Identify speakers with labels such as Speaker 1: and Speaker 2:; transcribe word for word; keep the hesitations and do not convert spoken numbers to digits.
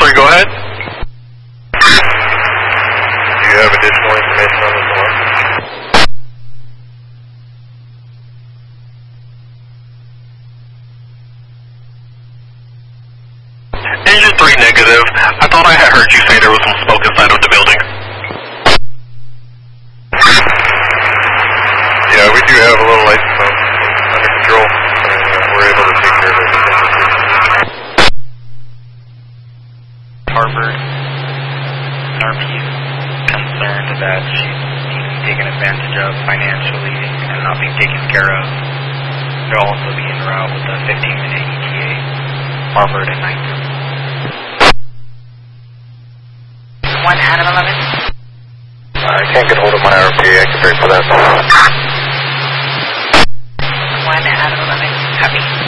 Speaker 1: three, go ahead. Do you have additional information on this one? Engine three negative. I thought I had heard you say there was some smoke inside of the building. Yeah, we do have a little light smoke under control, and uh, we're able to take care of it.
Speaker 2: Harvard, N R P is concerned that she's being taken advantage of financially and not being taken care of. They'll also be en route with a fifteen minute E T A, Harvard at night.
Speaker 3: one Adam eleven.
Speaker 1: I can't get hold of my R P. I can break for that.
Speaker 3: one Adam eleven. Copy.